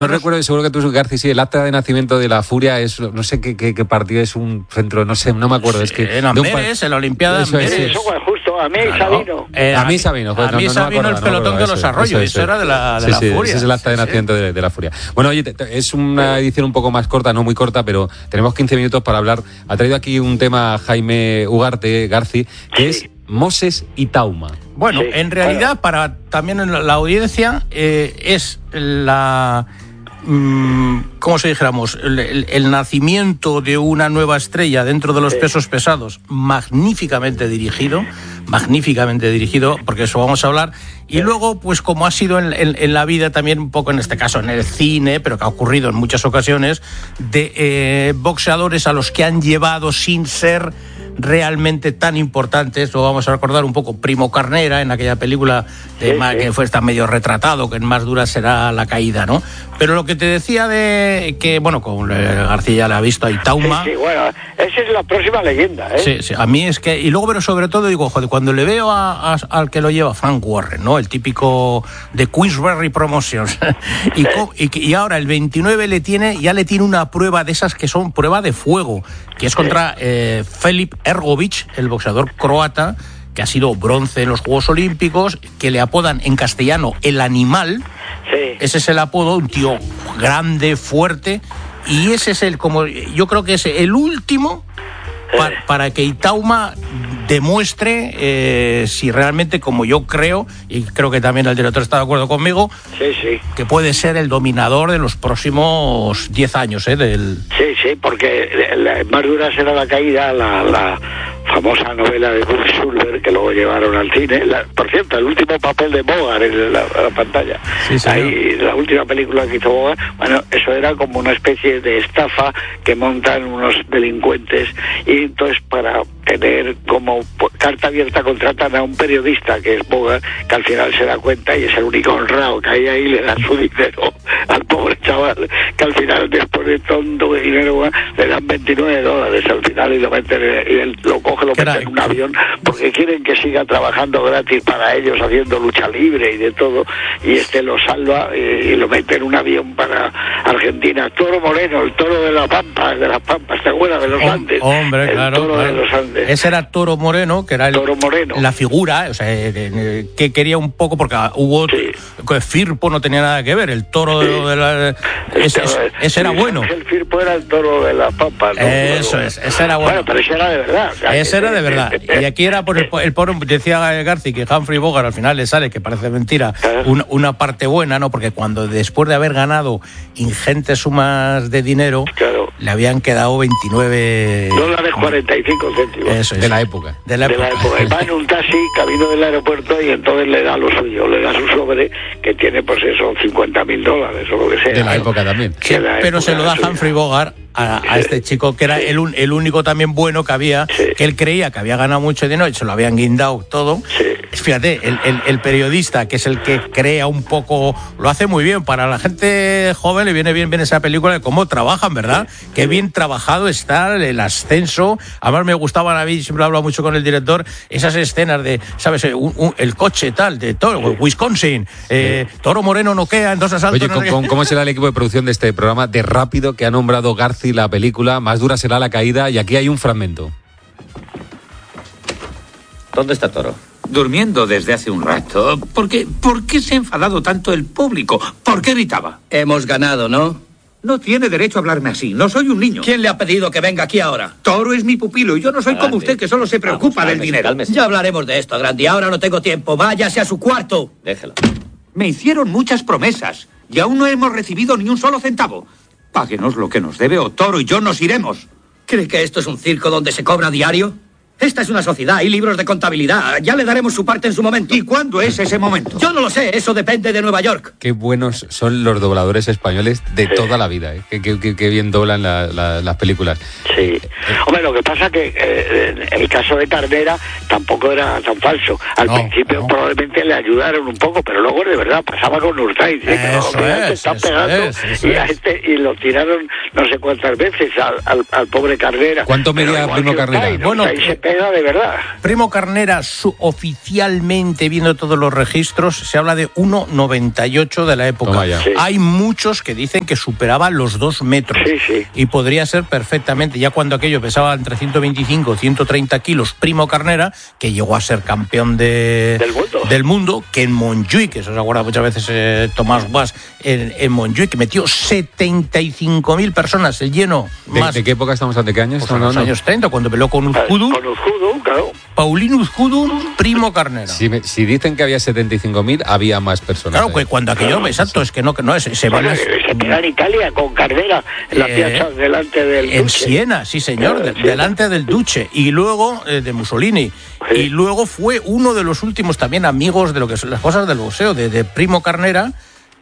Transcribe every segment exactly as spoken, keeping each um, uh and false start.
No recuerdo, seguro que tú, Garci, sí, el acta de nacimiento de la Furia es, no sé qué, qué, qué partido es, un centro, no sé, no me acuerdo. Sí, es que en Amberes, en la Olimpiada de Amberes. Eso fue justo, a mí claro. Sabino. Eh, a mí Sabino. Pues, a mí no, Sabino, no el pelotón no de los Arroyos, eso, eso, eso era de la, de sí, la sí, Furia. Ese es el acta de nacimiento sí. de, de la Furia. Bueno, oye, te, te, es una edición un poco más corta, no muy corta, pero tenemos quince minutos para hablar. Ha traído aquí un tema Jaime Ugarte, Garci, que sí. es Moses y Tauma. Bueno, sí, en realidad, bueno. para también la audiencia, eh, es la... ¿cómo se dijéramos? El, el, el nacimiento de una nueva estrella dentro de los pesos pesados, magníficamente dirigido, magníficamente dirigido, porque eso vamos a hablar. Y luego, pues como ha sido en, en, en la vida también, un poco en este caso en el cine, pero que ha ocurrido en muchas ocasiones, de eh, boxeadores a los que han llevado sin ser realmente tan importantes. Lo vamos a recordar un poco Primo Carnera en aquella película de, sí, sí. que fue está medio retratado, que en Más dura será la caída, ¿no? Pero lo que te decía de que, bueno, con García la ha visto ahí, Tauma. Sí, sí, bueno, esa es la próxima leyenda, ¿eh? Sí, sí, a mí es que, y luego, pero sobre todo digo, joder, cuando le veo a, a, al que lo lleva, Frank Warren, ¿no? El típico de Queensberry Promotions. y, y, y ahora el veintinueve le tiene, ya le tiene una prueba de esas que son prueba de fuego, que es contra eh, Filip Ergovic, el boxeador croata, que ha sido bronce en los Juegos Olímpicos, que le apodan en castellano el animal. Sí. Ese es el apodo, un tío grande, fuerte, y ese es el, como yo creo que es el último para, para que Itauma demuestre eh, si realmente, como yo creo, y creo que también el director está de acuerdo conmigo, sí, sí. que puede ser el dominador de los próximos diez años, ¿eh? Del... Sí, sí, porque la Más dura será la caída, la, la famosa novela de Buck Schulberg, que luego llevaron al cine. La, por cierto, el último papel de Bogart en la, la pantalla. Sí, ahí, la última película que hizo Bogart, bueno, eso era como una especie de estafa que montan unos delincuentes, y entonces para tener como carta abierta contratan a un periodista que es Bogart, que al final se da cuenta y es el único honrado que hay ahí, le dan su dinero al pobre chaval, que al final, después de tonto de dinero, le dan veintinueve dólares al final, y lo meten y él lo coge, lo mete en un avión, porque quieren que siga trabajando gratis para ellos, haciendo lucha libre y de todo, y este lo salva y, y lo mete en un avión para Argentina. Toro Moreno, el toro de la Pampa, de las Pampas, ¿te acuerdas? De los Andes. Hombre, el claro, toro claro. de los Andes. Ese era Toro Moreno, que era el, Toro Moreno. la figura, o sea, que quería un poco, porque hubo, sí. Firpo no tenía nada que ver, el toro sí. de, de la... Ese, ese, ese era bueno. El Firpo era el toro de la Pampa, ¿no? Eso Luego, es, ese era bueno. Bueno, pero ese era de verdad. O sea, ese era de verdad. Y aquí era por el, el por, decía Garci que Humphrey Bogart al final le sale, que parece mentira, una, una parte buena, ¿no? Porque cuando después de haber ganado ingentes sumas de dinero, claro. le habían quedado veintinueve dólares cuarenta y cinco céntimos. Eso es. De la época. De la época. De la época. Va en un taxi camino del aeropuerto y entonces le da lo suyo, le da su sobre que tiene, pues eso, cincuenta mil dólares o lo que sea. De la época también. Sí, pero época se lo da Humphrey Bogart a, a este chico, que era sí. el, el único también bueno que había, sí. que él creía que había ganado mucho dinero y se lo habían guindado todo. Sí. Fíjate, el, el, el periodista, que es el que crea un poco, lo hace muy bien. Para la gente joven le viene bien, bien esa película de cómo trabajan, ¿verdad? Sí. Qué bien trabajado está el ascenso. Además me gustaban a mí, siempre he hablado mucho con el director, esas escenas de, ¿sabes? Un, un, el coche tal, de Toro, sí. Wisconsin, eh, Toro Moreno noquea, entonces asalto. Oye, no ¿cómo, ¿cómo, ¿cómo será el equipo de producción de este programa de Rápido, que ha nombrado Garci la película Más dura será la caída? Y aquí hay un fragmento. ¿Dónde está Toro? Durmiendo desde hace un rato. ¿Por qué, ¿Por qué se ha enfadado tanto el público? ¿Por qué gritaba? Hemos ganado, ¿no? No tiene derecho a hablarme así. No soy un niño. ¿Quién le ha pedido que venga aquí ahora? Toro es mi pupilo y yo no soy Grande. como usted, que solo se preocupa Vamos, del dinero. Cálmese. Ya hablaremos de esto, Grande. Ahora no tengo tiempo. Váyase a su cuarto. Déjelo. Me hicieron muchas promesas y aún no hemos recibido ni un solo centavo. Páguenos lo que nos debe o Toro y yo nos iremos. ¿Cree que esto es un circo donde se cobra diario? Esta es una sociedad, hay libros de contabilidad. Ya le daremos su parte en su momento. ¿Y cuándo es ese momento? Yo no lo sé, eso depende de Nueva York. Qué buenos son los dobladores españoles de sí. toda la vida, ¿eh? Qué, qué, qué, qué bien doblan la, la, las películas. Sí. Hombre, lo que pasa que eh, el caso de Carnera tampoco era tan falso. Al no, principio no. probablemente le ayudaron un poco, pero luego de verdad pasaba con Urtaiz. ¿eh? Eso no, es, te están eso pegando es, eso y, a es. este, y lo tiraron no sé cuántas veces al, al, al pobre Carnera. ¿Cuánto medía Primo Carnera? Urtaiz, bueno, Urtaiz se pega Carnera de verdad. Primo Carnera, su, oficialmente, viendo todos los registros, se habla de uno noventa y ocho de la época. Sí. Hay muchos que dicen que superaba los dos metros. Sí, sí. Y podría ser perfectamente, ya cuando aquello pesaba entre ciento veinticinco, ciento treinta kilos, Primo Carnera, que llegó a ser campeón de, del, mundo. del mundo, que en Montjuic, que eso se acuerda muchas veces eh, Tomás Guas, en, en Montjuic, que metió setenta y cinco mil personas, el lleno ¿De, más. ¿De qué época estamos hablando? ¿De qué años? Pues en los años treinta, cuando peleó con Uzcudu. Con Uzcudu, claro. Paulino Uzcudu, Primo Carnera. Si, me, si dicen que había setenta y cinco mil, había más personas. Claro, pues cuando aquello, claro, exacto, sí. Es que no, que no es, se bueno, van se pega en Italia con Carnera en la eh, piazza delante del en Duce. Siena, sí señor, Claro, de, en Siena. delante del Duce, y luego eh, de Mussolini, Sí. y luego fue uno de los últimos también amigos de lo que son las cosas del boxeo, de, de Primo Carnera,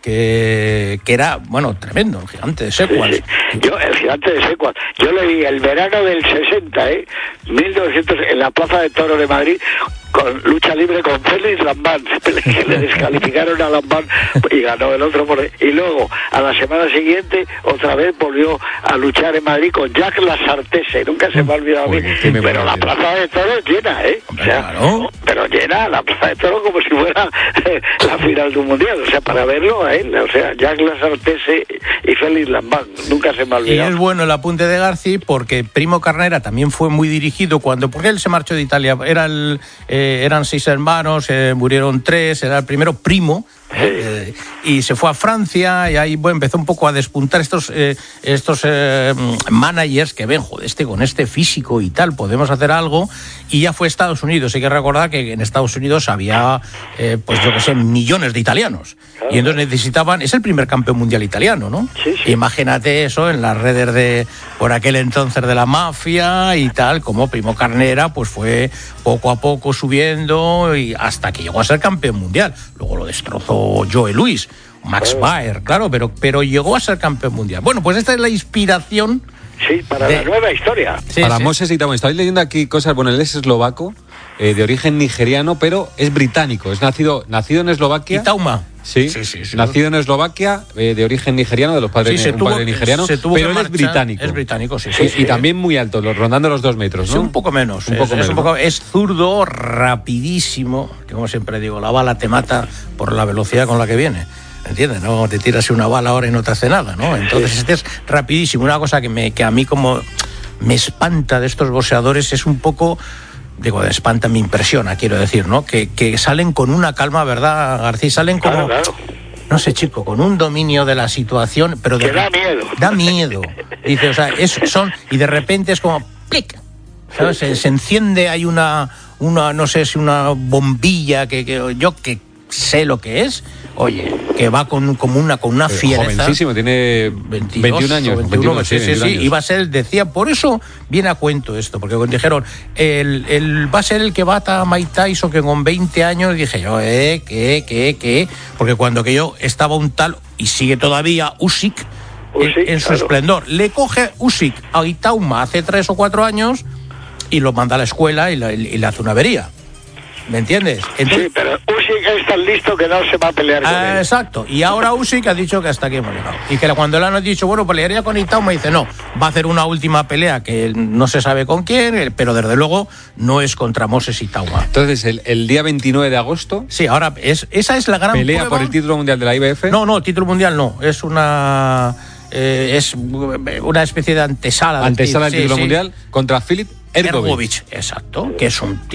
que, que era, bueno, tremendo, el gigante de Sequas. Sí, sí. Yo, el gigante de Sequas, yo le vi el verano del sesenta, ¿eh? mil novecientos, en la Plaza de Toros de Madrid, con lucha libre con Félix Lambán, que le descalificaron a Lambán y ganó el otro por ahí. Y luego, a la semana siguiente, otra vez volvió a luchar en Madrid con Jack Lasartese, nunca se me ha olvidado a mí, Uy, pero la Plaza de Toros llena, ¿eh? O sea, claro. pero llena la Plaza de Toros como si fuera la final de un mundial, o sea, para verlo a él, o sea, Jack Lasartese y Félix Lambán, nunca se me ha Y olvidado. es bueno el apunte de Garci porque Primo Carnera también fue muy dirigido cuando, porque él se marchó de Italia, era el, eh, eran seis hermanos, eh, murieron tres, era el primero Primo, eh, y se fue a Francia y ahí bueno, empezó un poco a despuntar estos eh, estos eh, managers que ven, joder, este con este físico y tal, podemos hacer algo, y ya fue a Estados Unidos. Hay que recordar que en Estados Unidos había, eh, pues yo que sé, millones de italianos, claro. Y entonces necesitaban, es el primer campeón mundial italiano, ¿no? Sí, sí. Imagínate eso en las redes de, por aquel entonces, de la mafia y tal, como Primo Carnera, pues fue poco a poco subiendo y hasta que llegó a ser campeón mundial. Luego lo destrozó Joe Louis, Max oh. Baer, claro, pero, pero llegó a ser campeón mundial. Bueno, pues esta es la inspiración. Sí, para de... la nueva historia. Sí, para sí. Moses Itauma. Estáis leyendo aquí cosas, bueno, él es eslovaco, eh, de origen nigeriano, pero es británico. Es nacido, nacido en Eslovaquia. Itauma. Sí, sí, sí, sí, nacido en Eslovaquia, eh, de origen nigeriano, de los padres sí, un tuvo, padre nigeriano, pero él es británico. Es británico, sí. sí, sí, sí. Y también muy alto, rondando los dos metros, ¿no? Sí, un poco menos. Un es, poco es, menos. Un poco, es zurdo, rapidísimo, que como siempre digo, la bala te mata por la velocidad con la que viene. ¿Entiendes? No te tiras una bala ahora y no te hace nada, ¿no? Entonces este es rapidísimo. Una cosa que, me, que a mí como me espanta de estos boxeadores es un poco... Digo, espanta, me impresiona, quiero decir, ¿no? Que, que salen con una calma, ¿verdad, García? Salen como... Claro, claro. No sé, chico, con un dominio de la situación, pero... De, que da miedo. Da miedo. Dice, o sea, es, son... Y de repente es como... ¡Plic! ¿Sabes? Se, se enciende, hay una... una no sé, si una bombilla que, que yo que sé lo que es... Oye, que va con como una con una fiereza. Jovencísimo, tiene veintidós, veintiún años. veintiuno, veintiuno, sí, sí, sí, años. Y va a ser, decía, por eso viene a cuento esto, porque cuando dijeron, el, el, va a ser el que bata a Mike Tyson, que con veinte años, dije yo, eh, qué, qué, qué, porque cuando que yo estaba un tal, y sigue todavía, Usyk, Usyk en, en su claro. esplendor, le coge Usyk a Itauma hace tres o cuatro años, y lo manda a la escuela y, la, y le hace una avería. ¿Me entiendes? Entonces, sí, pero Usyk es tan listo que no se va a pelear con eh, él. Exacto. Y ahora Usyk ha dicho que hasta aquí hemos llegado. Y que cuando le han dicho, bueno, pelearía con Itauma, dice, no, va a hacer una última pelea que no se sabe con quién, pero desde luego no es contra Moses Itauma. Entonces, el, el día veintinueve de agosto... Sí, ahora, es, esa es la gran ¿Pelea prueba. por el título mundial de la I B F? No, no, título mundial no. Es una... Eh, es una especie de antesala. Antesala del sí, título sí. mundial contra Filip Hrgović. Hrgović, exacto, que es un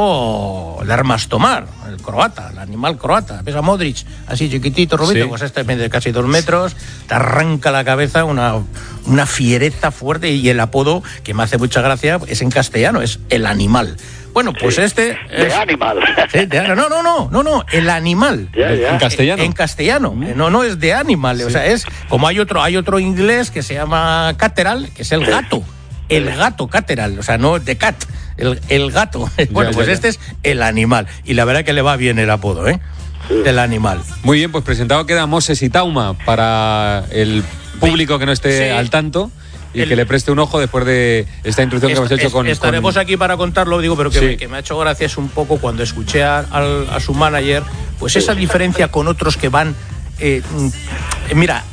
tipo de armas tomar, el croata, el animal croata. Ves a Modric, así chiquitito, rubito, sí. Pues este mide casi dos metros, te arranca la cabeza, una, una fiereza fuerte, y el apodo que me hace mucha gracia es en castellano, es el animal. Bueno, pues sí, este... De es, animal. Sí, de, no, no, no, no, no, el animal. Ya, ya. En castellano. En, en castellano, mm. no, no es de animal, sí. O sea, es como hay otro, hay otro inglés que se llama Cateral, que es el sí. gato. El gato Cateral, o sea, no de cat, el, el gato. Bueno, ya, pues ya, este ya. es el animal. Y la verdad que le va bien el apodo, ¿eh? Sí. Del animal. Muy bien, pues presentado queda Moses Itauma para el público que no esté sí. al tanto. Y el, que le preste un ojo después de esta introducción esta, que hemos hecho con... Estaremos con... aquí para contarlo, digo, pero que, sí. me, que me ha hecho gracia es un poco cuando escuché a, a, a su manager, pues esa diferencia con otros que van... Eh, mira,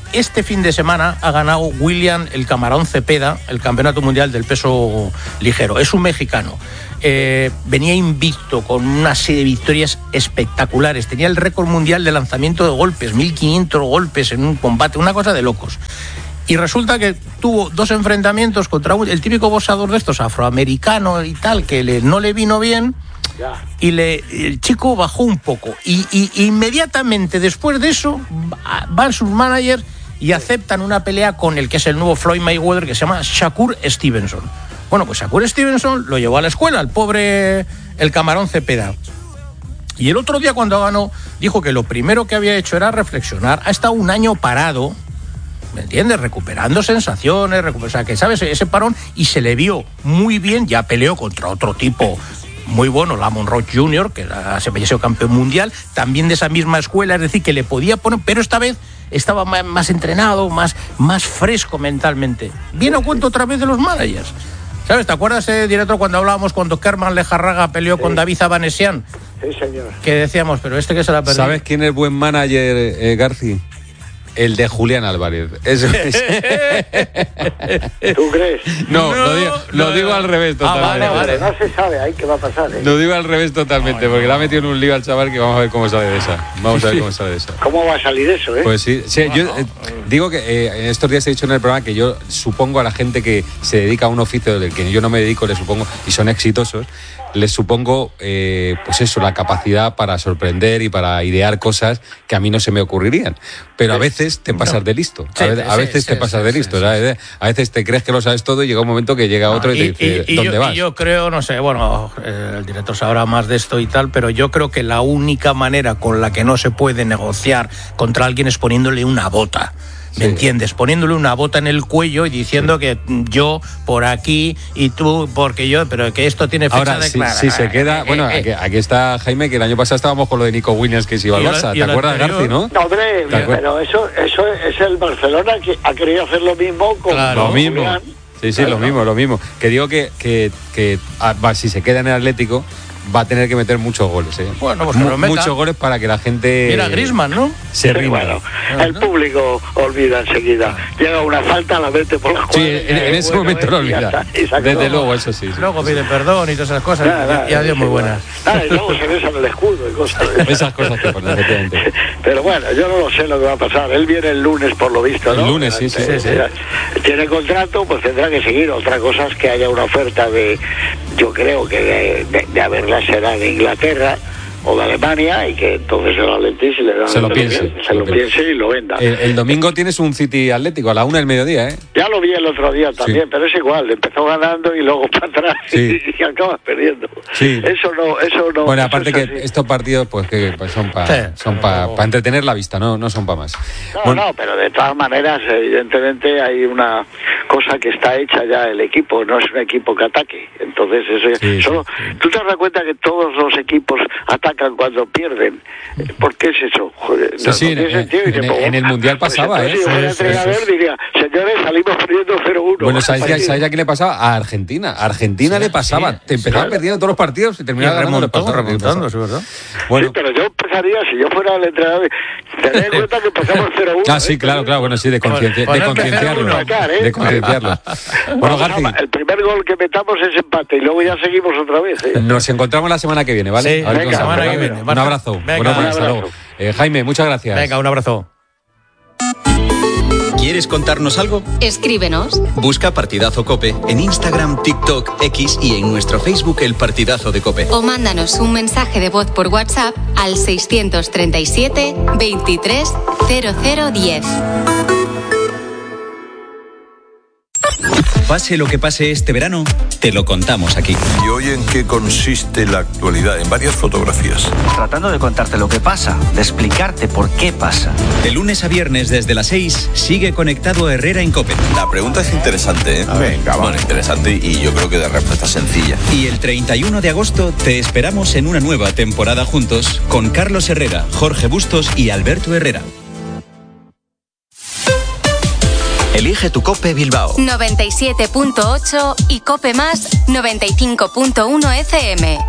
este fin de semana ha ganado William el Camarón Cepeda el campeonato mundial del peso ligero. Es un mexicano. Eh, venía invicto con una serie de victorias espectaculares. Tenía el récord mundial de lanzamiento de golpes, mil quinientos golpes en un combate, una cosa de locos. Y resulta que tuvo dos enfrentamientos contra un, el típico boxeador de estos, afroamericano y tal, que le, no le vino bien. Y le, el chico bajó un poco. Y, y inmediatamente después de eso van sus managers y aceptan una pelea con el que es el nuevo Floyd Mayweather, que se llama Shakur Stevenson. Bueno, pues Shakur Stevenson lo llevó a la escuela, el pobre el Camarón Cepeda. Y el otro día cuando ganó, dijo que lo primero que había hecho era reflexionar. Ha estado un año parado, ¿me entiendes? Recuperando sensaciones, recuper... o sea, que, ¿sabes? Ese parón, y se le vio muy bien. Ya peleó contra otro tipo muy bueno, Lamont Roach junior, que se había sido campeón mundial, también de esa misma escuela, es decir, que le podía poner, pero esta vez estaba más, más entrenado, más, más fresco mentalmente. Viene a cuento otra vez de los managers. ¿Sabes? ¿Te acuerdas, eh, director, cuando hablábamos cuando Kerman Lejarraga peleó sí. con David Abanesian? Sí, señor. Que decíamos, pero este que se la perdió. ¿Sabes quién es buen manager, eh, Garci? El de Julián Álvarez. Eso es. ¿Tú crees? No, no lo digo, lo no, digo no. al revés totalmente. Ah, vale, vale. No se sabe ahí qué va a pasar, ¿eh? Lo digo al revés totalmente, no, porque no. le ha metido en un lío al chaval que vamos a ver cómo sale de esa. Vamos a ver cómo sale de esa. ¿Cómo va a salir eso, eh? Pues sí, sí yo eh, digo que eh, estos días he dicho en el programa que yo supongo a la gente que se dedica a un oficio del que yo no me dedico, le supongo, y son exitosos, les supongo, eh, pues eso, la capacidad para sorprender y para idear cosas que a mí no se me ocurrirían. Pero a veces te pasas no. de listo. A, sí, ve- a veces sí, te sí, pasas sí, de listo. Sí, sí. A veces te crees que lo sabes todo y llega un momento que llega otro no, y, y te dice, y, y ¿dónde yo, vas? Y yo creo, no sé, bueno, eh, el director sabrá más de esto y tal, pero yo creo que la única manera con la que no se puede negociar contra alguien es poniéndole una bota. ¿Me sí. entiendes? Poniéndole una bota en el cuello y diciendo sí. que yo por aquí y tú porque yo, pero que esto tiene fecha Ahora, de si, clara. si se queda, eh, bueno, eh, aquí, aquí está Jaime, que el año pasado estábamos con lo de Nico Williams que se iba al Barça. ¿Te acuerdas, Garci, no? No, hombre, pero eso, eso es el Barcelona que ha querido hacer lo mismo con claro, lo mismo. Julián. Sí, sí, claro, lo mismo, lo mismo. Que digo que, que, que ah, si se queda en el Atlético va a tener que meter muchos goles, ¿eh? Bueno, pues M- muchos goles para que la gente... Mira, Griezmann, ¿no? Se sí, rima. Bueno, el público olvida enseguida. Llega una falta, la mete por la cuadra. Sí, en, en ese bueno, momento lo olvida. Desde luego, eso sí. sí. Luego pide perdón y todas esas cosas. Nada, nada, y adiós, muy buenas. Nada, y luego se besan el escudo y cosas. Esas cosas que ponen, efectivamente. Pero bueno, yo no lo sé lo que va a pasar. Él viene el lunes, por lo visto, ¿no? El lunes, sí, sí. sí, sí. Tiene contrato, pues tendrá que seguir. Otra cosa es que haya una oferta de, yo creo que de, de, de haberla será de Inglaterra o de Alemania, y que entonces el Atleti se le da se lo piense, se lo piense y lo venda. El, el domingo tienes un City Atlético a la una del mediodía, ¿eh? Ya lo vi el otro día también, sí. pero es igual, empezó ganando y luego para atrás sí. y, y acabas perdiendo. Sí. Eso no, eso no. Bueno, eso aparte que así. Estos partidos pues que pues son para sí. son para pa entretener la vista, no, no son para más. No, bueno. no, pero de todas maneras, evidentemente hay una cosa que está hecha ya el equipo, no es un equipo que ataque. Entonces eso ya, sí, solo sí, sí. tú te das cuenta que todos los equipos atacan cuando pierden. ¿Por qué es eso? Joder, sí, no, sí, no en, sentido, en, dice, en el Mundial pues pasaba, ¿eh? Si yo fuera entrenador diría, señores, salimos perdiendo cero uno. Bueno, ¿sabes, ¿sabes a quién le pasaba? A Argentina. A Argentina sí, le pasaba. Sí, te empezaba sí, perdiendo todos los partidos y terminaba remontando, remontando, sí, ¿verdad? Bueno. Sí, pero yo empezaría, si yo fuera el entrenador, tener en cuenta que empezamos cero uno. Ah, sí, claro, claro, bueno, sí, de concienciarlo. De concienciarlo. De concienciarlo. Bueno, Garci. El primer gol que metamos es empate y luego ya seguimos otra vez. ¿eh? Nos encontramos la semana que viene, ¿vale? Sí, a ver venga, semana que viene. Un abrazo. Venga, bueno, un hasta abrazo. luego. Eh, Jaime, muchas gracias. Venga, un abrazo. ¿Quieres contarnos algo? Escríbenos. Busca Partidazo COPE en Instagram, TikTok, X y en nuestro Facebook El Partidazo de COPE. O mándanos un mensaje de voz por WhatsApp al seiscientos treinta y siete, veintitrés, cero cero diez. Pase lo que pase este verano, te lo contamos aquí. ¿Y hoy en qué consiste la actualidad? En varias fotografías. Tratando de contarte lo que pasa, de explicarte por qué pasa. De lunes a viernes desde las seis, sigue conectado Herrera en COPE. La pregunta es interesante, ¿eh? A ver, venga, bueno, interesante y yo creo que de respuesta sencilla. Y el treinta y uno de agosto te esperamos en una nueva temporada juntos con Carlos Herrera, Jorge Bustos y Alberto Herrera. Elige tu COPE Bilbao. noventa y siete punto ocho y COPE Más noventa y cinco punto uno F M.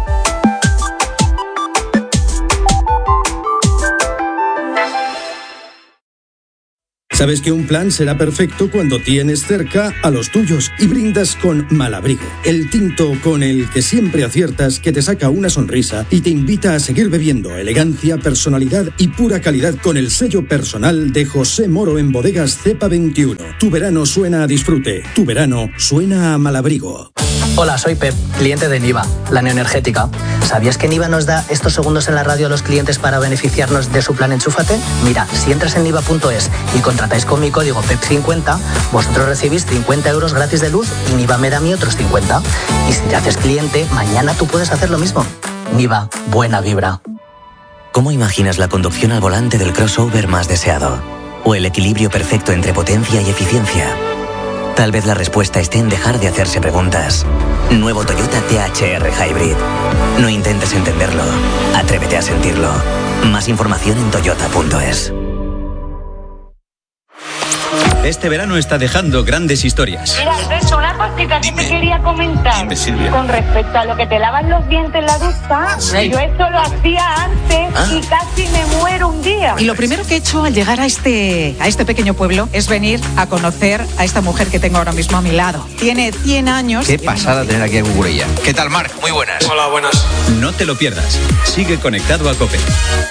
Sabes que un plan será perfecto cuando tienes cerca a los tuyos y brindas con Malabrigo, el tinto con el que siempre aciertas, que te saca una sonrisa y te invita a seguir bebiendo. Elegancia, personalidad y pura calidad con el sello personal de José Moro en Bodegas Cepa veintiuno. Tu verano suena a disfrute, tu verano suena a Malabrigo. Hola, soy Pep, cliente de Niva, la neoenergética. ¿Sabías que Niva nos da estos segundos en la radio a los clientes para beneficiarnos de su plan Enchúfate? Mira, si entras en niva punto es y contratáis con mi código P E P cincuenta, vosotros recibís cincuenta euros gratis de luz y Niva me da a mí otros cincuenta. Y si te haces cliente, mañana tú puedes hacer lo mismo. Niva, buena vibra. ¿Cómo imaginas la conducción al volante del crossover más deseado? ¿O el equilibrio perfecto entre potencia y eficiencia? Tal vez la respuesta esté en dejar de hacerse preguntas. Nuevo Toyota T H R Hybrid. No intentes entenderlo. Atrévete a sentirlo. Más información en toyota punto es. Este verano está dejando grandes historias. Mira, Alberto, una cosita que te quería comentar. Dime, Silvia. Con respecto a lo que te lavan los dientes en la ducha, Sí. yo esto lo hacía antes Ah. y casi me muero un día. Y lo primero que he hecho al llegar a este, a este pequeño pueblo es venir a conocer a esta mujer que tengo ahora mismo a mi lado. Tiene cien años. Qué pasada tener aquí a Cucurella. ¿Qué tal, Marc? Muy buenas. Hola, buenas. No te lo pierdas. Sigue conectado a COPE.